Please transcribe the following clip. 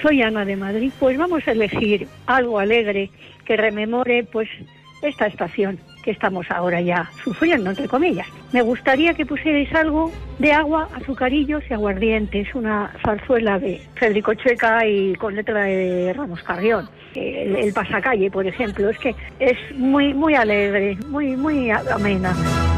Soy Ana de Madrid. Pues vamos a elegir algo alegre que rememore pues esta estación que estamos ahora ya sufriendo, entre comillas. Me gustaría que pusierais algo de agua, azucarillos y aguardientes, una zarzuela de Federico Chueca y con letra de Ramos Carrión. El pasacalle, por ejemplo, es que es muy alegre, muy amena.